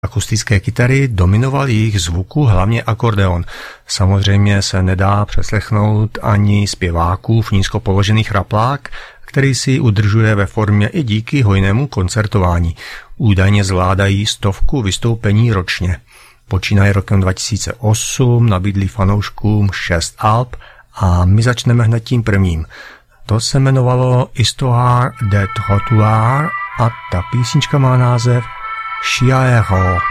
akustické kytary dominoval jejich zvuku hlavně akordeon. Samozřejmě se nedá přeslechnout ani zpěvákův nízko položený chraplák, který si udržuje ve formě i díky hojnému koncertování. Údajně zvládají 100 vystoupení ročně. Počínaje rokem 2008 nabídli fanouškům 6 alb a my začneme hned tím prvním. To se jmenovalo Histoire de Trottoir a ta písnička má název Chiaero.